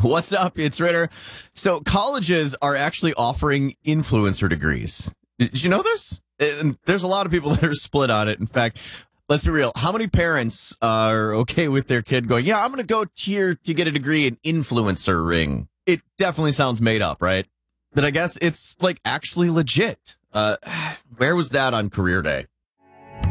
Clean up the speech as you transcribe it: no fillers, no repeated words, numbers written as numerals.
What's up? It's Ritter. So colleges are actually offering influencer degrees. Did you know this? And there's a lot of people that are split on it. In fact, let's be real. How many parents are okay with their kid going, yeah, I'm going to go here to get a degree in influencer ring? It definitely sounds made up, right? But I guess it's like actually legit. Where was that on career day?